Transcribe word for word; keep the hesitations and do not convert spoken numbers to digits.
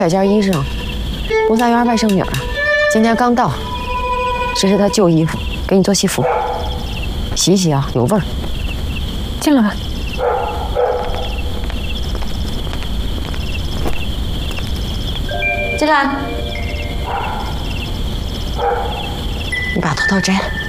摆件衣裳，菩萨园外甥女儿今天刚到，这是她旧衣服，给你做西服，洗洗啊，有味儿。 进来吧。 进来。你把头套摘了。